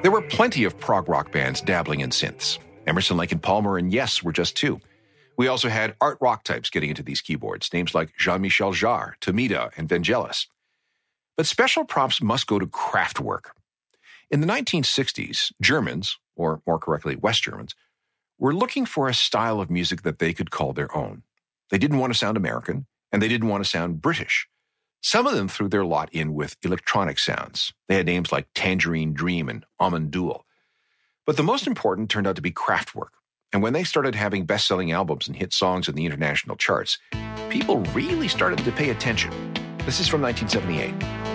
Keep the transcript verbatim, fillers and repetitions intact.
There were plenty of prog rock bands dabbling in synths. Emerson, Lake and Palmer and Yes were just two. We also had art rock types getting into these keyboards, names like Jean-Michel Jarre, Tomita, and Vangelis. But special props must go to Kraftwerk. In the nineteen sixties, Germans, or more correctly, West Germans, were looking for a style of music that they could call their own. They didn't want to sound American, and they didn't want to sound British. Some of them threw their lot in with electronic sounds. They had names like Tangerine Dream and Amon Düül. But the most important turned out to be Kraftwerk. And when they started having best-selling albums and hit songs in the international charts, people really started to pay attention. This is from nineteen seventy-eight.